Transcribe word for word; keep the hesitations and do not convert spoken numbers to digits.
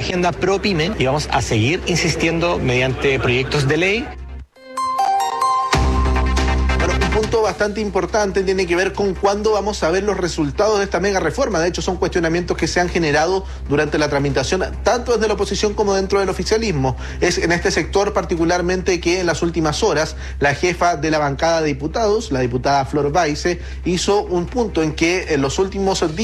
agenda pro pyme y vamos a seguir insistiendo mediante proyectos de ley. Un punto bastante importante tiene que ver con cuándo vamos a ver los resultados de esta mega reforma. De hecho, son cuestionamientos que se han generado durante la tramitación, tanto desde la oposición como dentro del oficialismo. Es en este sector particularmente que en las últimas horas la jefa de la bancada de diputados, la diputada Flor Baize, hizo un punto en que en los últimos días